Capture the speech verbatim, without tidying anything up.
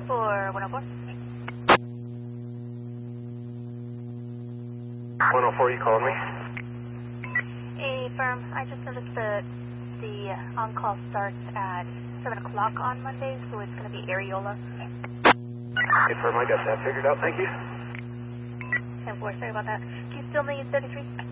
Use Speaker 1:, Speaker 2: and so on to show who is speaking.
Speaker 1: For one oh four.
Speaker 2: one oh four, you calling me?
Speaker 1: Hey, firm. I just noticed that the on-call starts at seven o'clock on Monday, so it's going to be Areola.
Speaker 2: Okay, firm, I got that figured out, thank you.
Speaker 1: ten four, sorry about that. Do you still need thirty-three?